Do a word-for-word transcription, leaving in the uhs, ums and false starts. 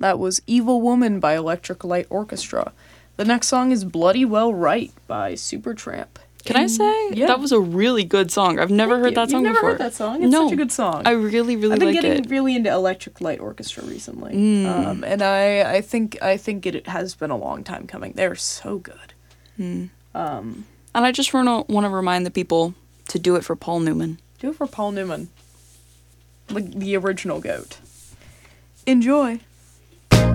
That was Evil Woman by Electric Light Orchestra. The next song is Bloody Well Right by Supertramp. Can I say? Yeah. That was a really good song. I've never Thank heard you. that song You've never before. heard that song? It's no, such a good song. I really, really I've been like getting it. really into Electric Light Orchestra recently. Mm. Um, and I, I think I think it has been a long time coming. They're so good. Mm. Um, and I just want to want to remind the people to do it for Paul Newman. Do it for Paul Newman. Like the original GOAT. Enjoy.